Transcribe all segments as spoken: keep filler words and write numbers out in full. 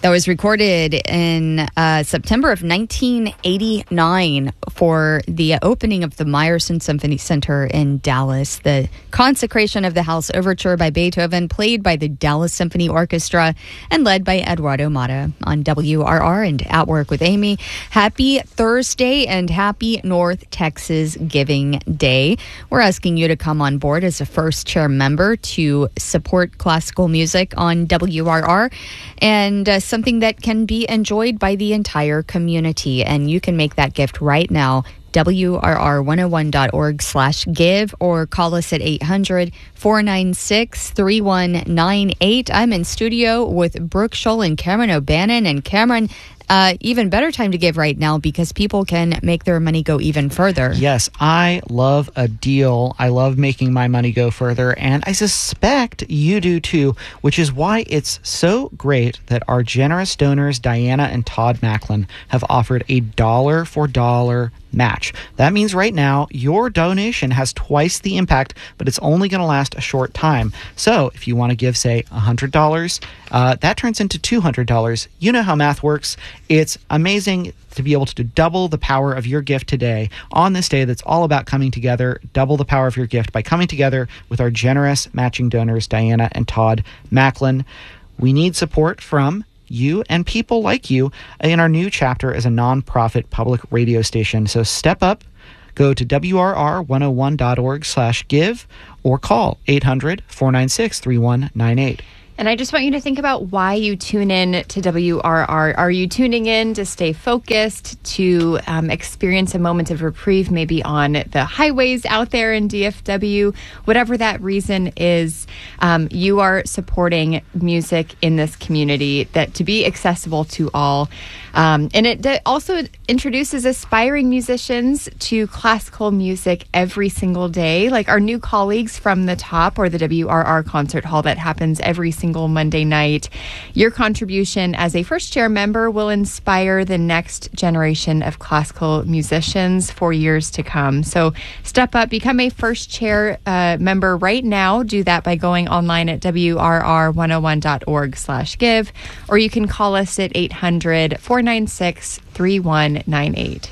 That was recorded in uh, September of nineteen eighty-nine for the opening of the Meyerson Symphony Center in Dallas. The Consecration of the House Overture by Beethoven, played by the Dallas Symphony Orchestra and led by Eduardo Mata on W R R and At Work with Amy. Happy Thursday and happy North Texas Giving Day. We're asking you to come on board as a first chair member to support classical music on W R R, and uh, something that can be enjoyed by the entire community. And you can make that gift right now. W R R one oh one dot org slash give or call us at eight hundred, four nine six, three one nine eight. I'm in studio with Brooke Scholl and Cameron O'Bannon. And Cameron, uh, even better time to give right now because people can make their money go even further. Yes, I love a deal. I love making my money go further, and I suspect you do too, which is why it's so great that our generous donors, Diana and Todd Macklin, have offered a dollar for dollar match. That means right now your donation has twice the impact, but it's only going to last a short time. So if you want to give, say, one hundred dollars, uh, that turns into two hundred dollars. You know how math works. It's amazing to be able to double the power of your gift today on this day that's all about coming together. Double the power of your gift by coming together with our generous matching donors, Diana and Todd Macklin. We need support from you and people like you in our new chapter as a nonprofit public radio station. So step up, go to W R R one oh one dot org slash give or call eight hundred, four nine six, three one nine eight. And I just want you to think about why you tune in to W R R. Are you tuning in to stay focused, to um, experience a moment of reprieve, maybe on the highways out there in D F W? Whatever that reason is, um, you are supporting music in this community that to be accessible to all. Um, and it d- also introduces aspiring musicians to classical music every single day, like our new colleagues from the Top or the W R R Concert Hall that happens every single Monday night. Your contribution as a first chair member will inspire the next generation of classical musicians for years to come. So step up, become a first chair uh, member right now. Do that by going online at W R R one oh one dot org slash give, or you can call us at eight hundred, four nine six, three one nine eight.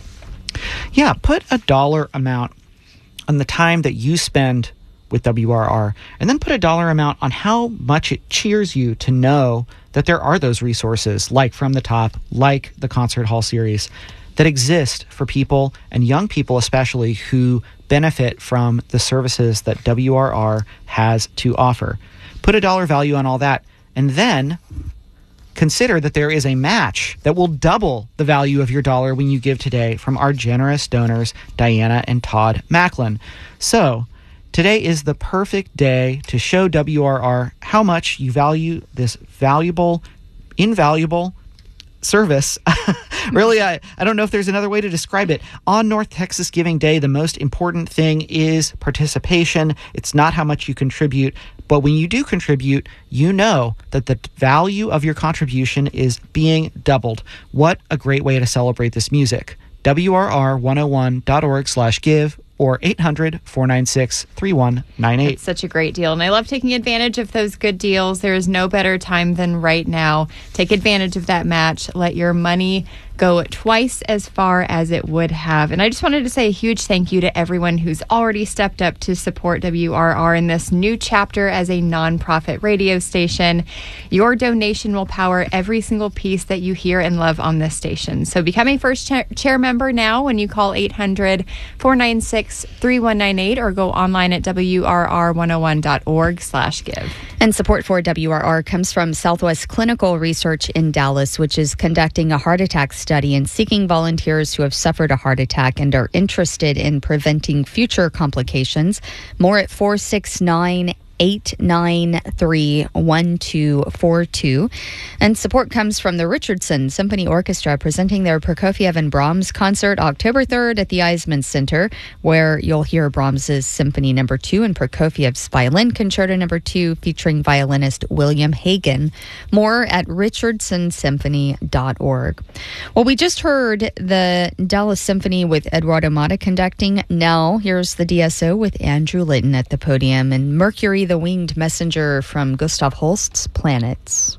Yeah, put a dollar amount on the time that you spend with W R R, and then put a dollar amount on how much it cheers you to know that there are those resources like From the Top, like the Concert Hall series, that exist for people, and young people especially, who benefit from the services that W R R has to offer. Put a dollar value on all that, and then consider that there is a match that will double the value of your dollar when you give today from our generous donors, Diana and Todd Macklin. So today is the perfect day to show W R R how much you value this valuable, invaluable service. Really, I, I don't know if there's another way to describe it. On North Texas Giving Day, the most important thing is participation. It's not how much you contribute, but when you do contribute, you know that the value of your contribution is being doubled. What a great way to celebrate this music. W R R one oh one dot org slash give or eight hundred, four nine six, three one nine eight. It's such a great deal, and I love taking advantage of those good deals. There is no better time than right now. Take advantage of that match. Let your money go twice as far as it would have. And I just wanted to say a huge thank you to everyone who's already stepped up to support W R R in this new chapter as a nonprofit radio station. Your donation will power every single piece that you hear and love on this station. So become a first cha- chair member now when you call eight hundred, four nine six, three one nine eight or go online at W R R one oh one dot org slash give. And support for W R R comes from Southwest Clinical Research in Dallas, which is conducting a heart attack study and seeking volunteers who have suffered a heart attack and are interested in preventing future complications. More at four six nine, eight nine three, one two four two. And support comes from the Richardson Symphony Orchestra presenting their Prokofiev and Brahms concert October third at the Eisman Center, where you'll hear Brahms's Symphony Number two and Prokofiev's Violin Concerto Number two featuring violinist William Hagen. More at richardson symphony dot org. Well, we just heard the Dallas Symphony with Eduardo Mata conducting. Now, here's the D S O with Andrew Litton at the podium and Mercury the Winged Messenger from Gustav Holst's Planets.